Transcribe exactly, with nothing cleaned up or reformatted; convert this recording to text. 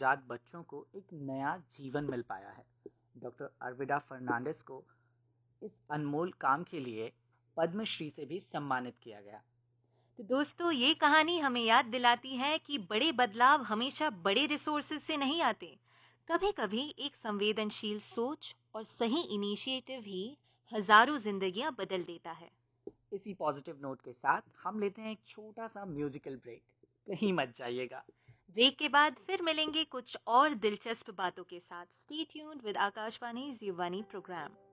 नवजात बच्चों को एक नया जीवन मिल पाया है। डॉक्टर अरविदा फर्नांडिस को इस अनमोल काम के लिए पद्मश्री से भी सम्मानित किया गया। तो दोस्तों, ये कहानी हमें याद दिलाती है कि बड़े बदलाव हमेशा बड़े रिसोर्सेज से नहीं आते। कभी-कभी एक संवेदनशील सोच और सही इनिशिएटिव ही हजारों जिंदगियां बदल देता है। इसी पॉजिटिव नोट के साथ हम लेते हैं एक छोटा सा म्यूजिकल ब्रेक। कहीं मत जाइएगा। ब्रेक के बाद फिर मिलेंगे कुछ और दिलचस्प बातों के साथ। Stay tuned with Akashvani जीववाणी programme.